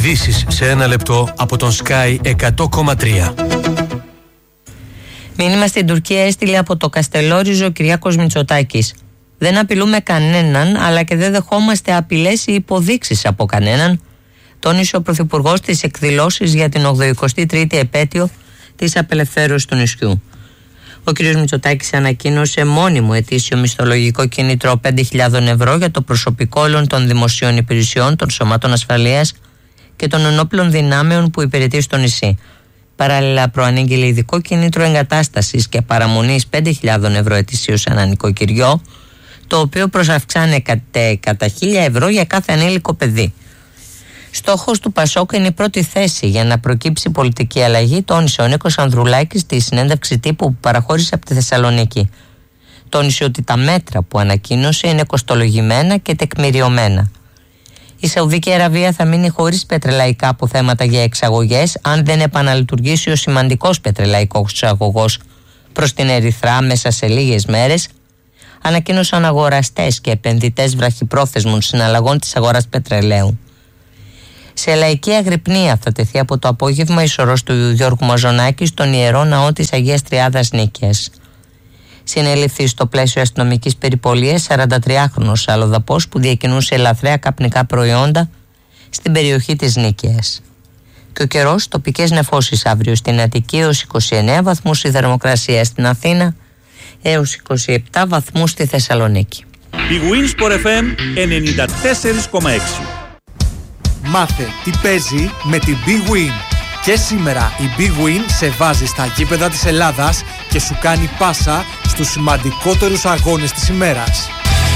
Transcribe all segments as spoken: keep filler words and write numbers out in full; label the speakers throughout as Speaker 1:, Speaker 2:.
Speaker 1: Ειδήσεις σε ένα λεπτό από τον Sky εκατό κόμμα τρία.
Speaker 2: Μήνυμα στην Τουρκία έστειλε από το Καστελόριζο ο Κυριάκος Μητσοτάκης. Δεν απειλούμε κανέναν, αλλά και δεν δεχόμαστε απειλές ή υποδείξεις από κανέναν, τόνισε ο Πρωθυπουργός στις εκδηλώσεις για την ογδοηκοστή τρίτη επέτειο της απελευθέρωσης του νησιού. Ο κ. Μητσοτάκης ανακοίνωσε μόνιμο ετήσιο μισθολογικό κίνητρο πέντε χιλιάδες ευρώ για το προσωπικό όλων των δημοσίων υπηρεσιών, των σωμάτων ασφαλείας και των ενόπλων δυνάμεων που υπηρετεί στο νησί. Παράλληλα, προανήγγειλε ειδικό κίνητρο εγκατάστασης και παραμονής πέντε χιλιάδες ευρώ ετησίως σε ένα νοικοκυριό, το οποίο προσαυξάνεται κατά χίλια ευρώ για κάθε ανήλικο παιδί. Στόχος του Πασόκ είναι η πρώτη θέση για να προκύψει πολιτική αλλαγή, τόνισε ο Νίκος Ανδρουλάκης στη συνέντευξη τύπου που παραχώρησε από τη Θεσσαλονίκη. Τόνισε ότι τα μέτρα που ανακοίνωσε είναι κοστολογημένα και τεκμηριωμένα. Η Σαουδική Αραβία θα μείνει χωρίς πετρελαϊκά αποθέματα για εξαγωγές αν δεν επαναλειτουργήσει ο σημαντικός πετρελαϊκός εξαγωγός προς την Ερυθρά μέσα σε λίγες μέρες, ανακοίνωσαν αγοραστές και επενδυτές βραχυπρόθεσμων συναλλαγών της αγοράς πετρελαίου. Σε λαϊκή αγρυπνία θα τεθεί από το απόγευμα η σωρός του Γιώργου Μαζονάκη στον Ιερό Ναό της Αγίας Τριάδας Νίκαιας. Συνελήφθη στο πλαίσιο αστυνομικής περιπολίας σαραντατριάχρονος αλλοδαπός που διακινούσε λαθρέα καπνικά προϊόντα στην περιοχή της Νίκαιας. Και ο καιρός, τοπικές νεφώσεις αύριο στην Αττική έως είκοσι εννέα βαθμούς, η θερμοκρασία στην Αθήνα έως είκοσι επτά βαθμούς στη Θεσσαλονίκη.
Speaker 3: Η Winsport εφ εμ ενενήντα τέσσερα κόμμα έξι.
Speaker 4: Μάθε τι παίζει με την Big Win. Και σήμερα η Big Win σε βάζει στα γήπεδα της Ελλάδας και σου κάνει πάσα στους σημαντικότερους αγώνες της ημέρας.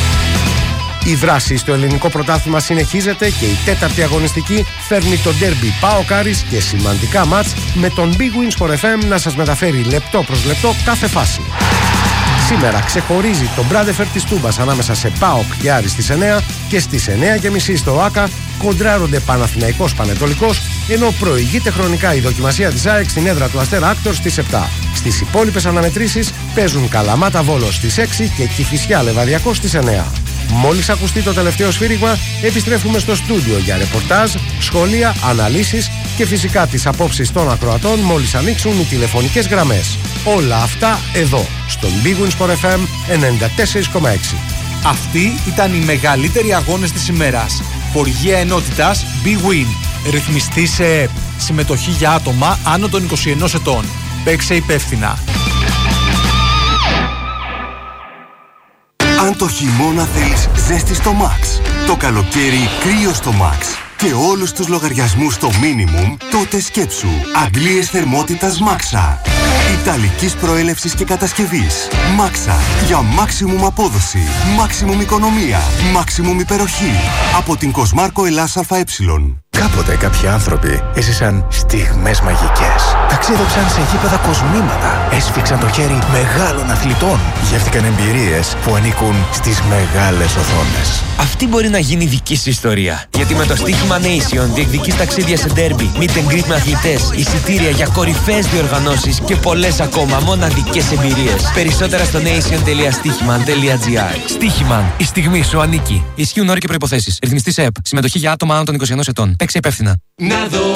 Speaker 5: Η δράση στο ελληνικό πρωτάθλημα συνεχίζεται και η τέταρτη αγωνιστική φέρνει το ντέρμπι ΠΑΟΚ Άρης και σημαντικά μάτς με τον Big Win Sport εφ εμ να σας μεταφέρει λεπτό προς λεπτό κάθε φάση. Σήμερα ξεχωρίζει το Μπράντεφερ της Τούμπας ανάμεσα σε ΠΑΟΚ και Άρη στις εννέα και στις εννέα και μισή στο ΆΚΑ κοντράρονται Παναθηναϊκός Πανετολικός, ενώ προηγείται χρονικά η δοκιμασία της ΑΕΚ στην έδρα του Αστέρα Άκτορ στις επτά. Στις υπόλοιπες αναμετρήσεις παίζουν Καλαμάτα Βόλος στις έξι και Κηφισιά Λεβαδιακός στις εννέα. Μόλις ακουστεί το τελευταίο σφύριγμα, επιστρέφουμε στο στούντιο για ρεπορτάζ, σχόλια, αναλύσεις και φυσικά τις απόψεις των ακροατών μόλις ανοίξουν οι τηλεφωνικές γραμμές. Όλα αυτά εδώ, στον Big Win Sport εφ εμ ενενήντα τέσσερα κόμμα έξι.
Speaker 4: Αυτοί ήταν οι μεγαλύτεροι αγώνες της ημέρας. Χορηγία ενότητας Big Win. Ρυθμιστή σε ΕΕΠ. Συμμετοχή για άτομα άνω των είκοσι ενός ετών. Παίξε υπεύθυνα.
Speaker 6: Αν το χειμώνα θέλεις ζέστη στο Max, το καλοκαίρι κρύο στο Max και όλους τους λογαριασμούς στο minimum, τότε σκέψου αντλίες θερμότητας Maxa. Ιταλικής προέλευσης και κατασκευής. Maxa. Για maximum απόδοση, maximum οικονομία, maximum υπεροχή. Από την Κοσμάρκο Ελλάς ΑΕ.
Speaker 7: Κάποτε κάποιοι άνθρωποι έζησαν στιγμές μαγικές. Ταξίδεψαν σε γήπεδα κοσμήματα. Έσφιξαν το χέρι μεγάλων αθλητών. Γεύτηκαν εμπειρίες που ανήκουν στις μεγάλες οθόνες.
Speaker 8: Αυτή μπορεί να γίνει δική σου ιστορία. Γιατί με το στοίχημα Nation διεκδικείς ταξίδια σε ντέρμπι, meet and greet με αθλητές, εισιτήρια για κορυφαίες διοργανώσεις και πολλές ακόμα μοναδικές εμπειρίες. Περισσότερα στο nation τελεία στοίχημαν τελεία gr. Στοίχημαν. Η στιγμή σου ανήκει. Ισχύουν όροι και προϋποθέσεις. Ρυθμιστής ΕΕΠ. Συμμετοχή για άτομα άνω των είκοσι ενός ετών. Παίξε υπεύθυνα.